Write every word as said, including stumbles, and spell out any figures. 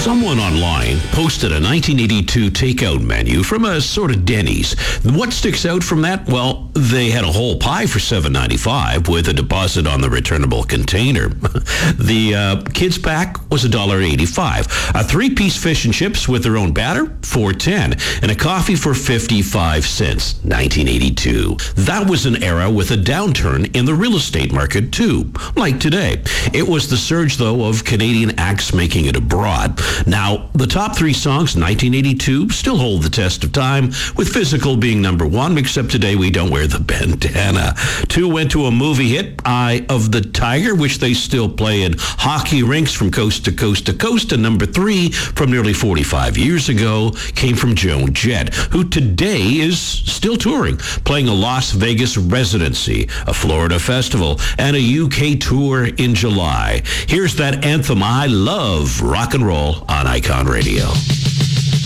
Someone online posted a nineteen eighty-two takeout menu from a sort of Denny's. What sticks out from that? Well, they had a whole pie for seven ninety-five with a deposit on the returnable container. The uh, kids pack was one dollar eighty-five. A three-piece fish and chips with their own batter, four ten, and a coffee for fifty-five cents. nineteen eighty-two. That was an era with a downturn in the real estate market too, like today. It was the surge, though, of Canadian acts making it abroad. Now, the top three songs, nineteen eighty-two, still hold the test of time, with Physical being number one, except today we don't wear the bandana. Two went to a movie hit, Eye of the Tiger, which they still play in hockey rinks from coast to coast to coast. And number three, from nearly forty-five years ago, came from Joan Jett, who today is still touring, playing a Las Vegas residency, a Florida festival, and a U K tour in July. Here's that anthem I love, rock and roll, on Icon Radio.